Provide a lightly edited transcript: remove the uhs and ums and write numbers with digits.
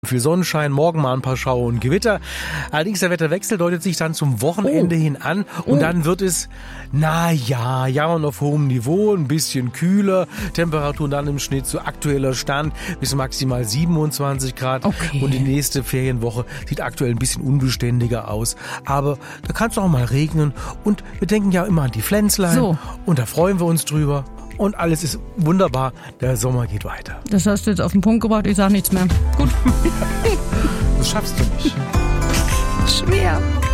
Viel Sonnenschein, morgen mal ein paar Schauer und Gewitter. Allerdings der Wetterwechsel deutet sich dann zum Wochenende hin an und dann wird es, jammern auf hohem Niveau, ein bisschen kühler, Temperaturen dann im Schnitt zu aktueller Stand bis maximal 27 Grad. Okay. Und die nächste Ferienwoche sieht aktuell ein bisschen unbeständiger aus. Aber da kann es auch mal regnen und wir denken ja immer an die Pflänzlein und da freuen wir uns drüber. Und alles ist wunderbar. Der Sommer geht weiter. Das hast du jetzt auf den Punkt gebracht. Ich sage nichts mehr. Gut. Das schaffst du nicht. Schwer.